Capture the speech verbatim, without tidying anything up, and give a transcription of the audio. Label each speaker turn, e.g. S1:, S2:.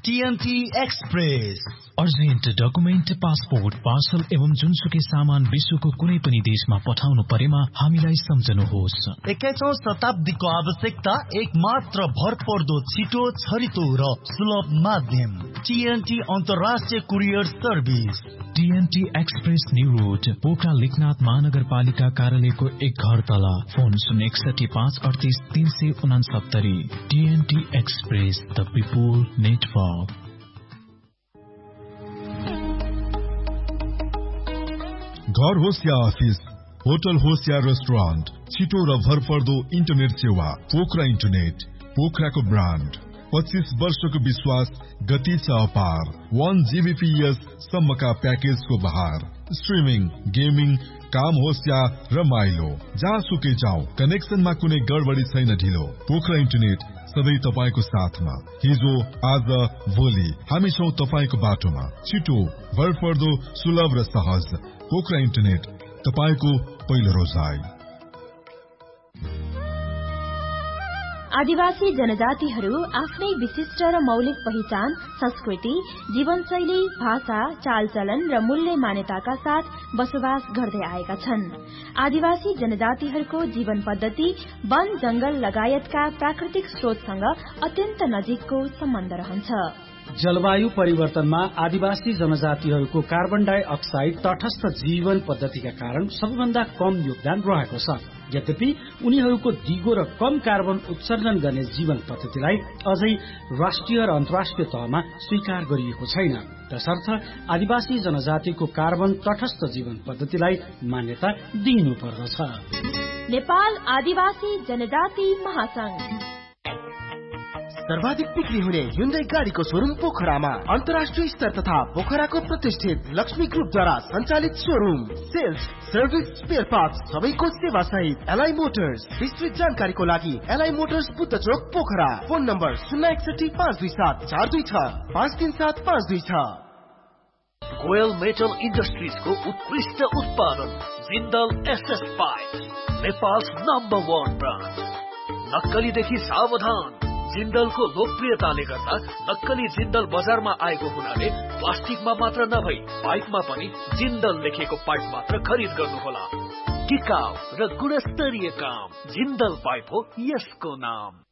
S1: TNT express.
S2: Urgent document, passport, parcel एवं जुनसुकै सामान विश्वको कुनै पनि देशमा पठाउनु परेमा हामीलाई सम्झनुहोस्।
S1: एक्काइसौं शताब्दीको आवश्यकता एक मात्र भरपर्दो, छिटो, छरितो र सुलभ माध्यम टीएनटी अन्तर्राष्ट्रिय courier service.
S2: TNT express new road, Pokhara Lekhnath महानगरपालिका कार्यालयको एक घर तल। फोन शून्य एकसठी पाँच अडतिस तीन सय उनासत्तरी। TNT express, the people network.
S3: घर होस् या अफिस, होटल होस् या रेस्टुरेन्ट, छिटो र भरपर्दो इन्टरनेट सेवा पोखरा इन्टरनेट। पोखराको ब्रान्ड, पच्चीस वर्षको विश्वास, गति छ अपार। वन जीबीपीएस सम्मका प्याकेजको बहार। स्ट्रिमिङ, गेमिङ, काम होस् या रमाइलो, जहाँसुकै जाउँ, कनेक्सनमा कुनै गडबडी छैन ढिलो। पोखरा इन्टरनेट सधैँ तपाईको साथमा। हिजो, आज, भोलि हामी छौं तपाईको बाटोमा। छिटो, भरपर्दो, सुलभ र सहज। पोखरा इन्टरनेट, तपाईको पहिलो रोजाइ।
S4: आदिवासी जनजातिहरू आफ्नै विशिष्ट र मौलिक पहिचान, संस्कृति, जीवनशैली, भाषा, चालचलन र मूल्य मान्यताका साथ बसोबास गर्दै आएका छन्। आदिवासी जनजातिहरूको जीवन पद्धति वन, जंगल लगायतका प्राकृतिक स्रोतसँग अत्यन्त नजिकको सम्बन्ध रहन्छ।
S5: जलवायु परिवर्तनमा आदिवासी जनजातिहरूको कार्बन डाइअक्साइड तटस्थ जीवन पद्धतिका कारण सबैभन्दा कम योगदान रहेको छ। यद्यपि उनीहरूको दिगो र कम कार्बन उत्सर्जन गर्ने जीवन पद्धतिलाई अझै राष्ट्रिय र अन्तर्राष्ट्रिय तहमा स्वीकार गरिएको छैन। त्यसर्थ आदिवासी जनजातिको कार्बन तटस्थ जीवन पद्धतिलाई मान्यता दिइनुपर्दछ।
S4: नेपाल आदिवासी जनजाति महासंघ।
S6: सर्वाधिक बिक्री हुने Hyundai गाडीको शोरूम पोखरामा। अन्तर्राष्ट्रिय स्तर तथा पोखराको प्रतिष्ठित लक्ष्मी ग्रुपद्वारा सञ्चालित showroom. Sales, service, spare parts सबैको सेवा सहित एलआई मोटर्स। विस्तृत जानकारीको लागि एलआई मोटर्स बुद्ध चोक पोखरा। फोन नम्बर शून्य एकसठी पाँच दुई सात चार दुई छ पाँच तीन सात पाँच दुई छ।
S7: गोयल मेटल इन्डस्ट्रिजको उत्कृष्ट उत्पादन Jindal SS pipe, Nepal number one brand. नक्कलीदेखि सावधान। जिन्दलको लोकप्रियताले गर्दा नक्कली जिन्दल बजारमा आएको हुनाले प्लास्टिकमा मात्र नभई पाइपमा पनि जिन्दल लेखेको पाइप मात्र खरिद गर्नुहोला। टिकाउ र गुणस्तरीय काम, जिन्दल पाइप हो यसको नाम।